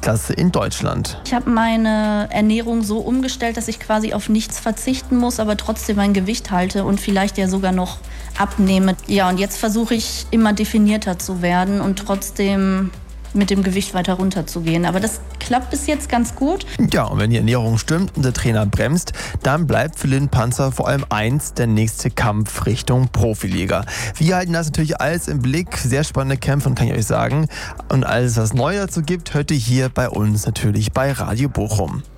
Gewichtsklasse in Deutschland. Ich habe meine Ernährung so umgestellt, dass ich quasi auf nichts verzichten muss, aber trotzdem mein Gewicht halte und vielleicht ja sogar noch abnehme. Ja, und jetzt versuche ich immer definierter zu werden und trotzdem mit dem Gewicht weiter runterzugehen. Aber das klappt bis jetzt ganz gut. Ja, und wenn die Ernährung stimmt und der Trainer bremst, dann bleibt für Lynn Panzer vor allem eins, der nächste Kampf Richtung Profiliga. Wir halten das natürlich alles im Blick. Sehr spannende Kämpfe, kann ich euch sagen. Und alles, was neu dazu gibt, hört ihr hier bei uns natürlich bei Radio Bochum.